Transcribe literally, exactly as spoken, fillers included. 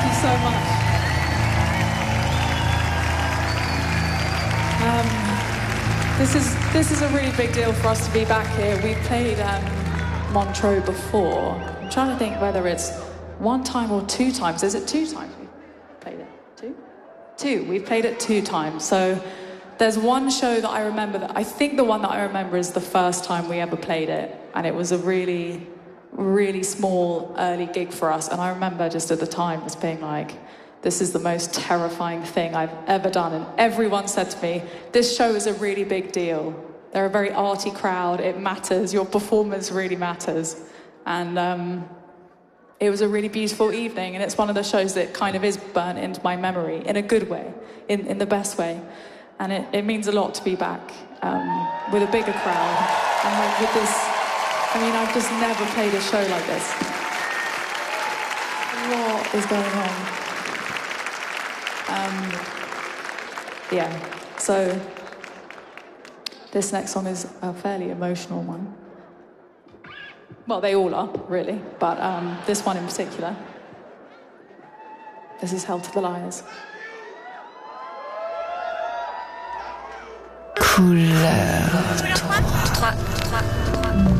you so much. Um, this is this is a really big deal for us to be back here. We've played um, Montreux before. I'm trying to think whether it's one time or two times. Is it two times we've played it? Two? Two. We've played it two times. So there's one show that I remember that I think the one that I remember is the first time we ever played it, and it was a really, really small early gig for us. And I remember just at the time just being like, this is the most terrifying thing I've ever done. And everyone said to me, this show is a really big deal. They're a very arty crowd. It matters. Your performance really matters. And um, it was a really beautiful evening. And it's one of the shows that kind of is burnt into my memory in a good way, in, in the best way. And it, it means a lot to be back um, with a bigger crowd. And like with this, I mean, I've just never played a show like this. What is going on? Um, yeah, so this next song is a fairly emotional one. Well, they all are, really, but um, this one in particular. This is Hell to the Liars. Couleur trois.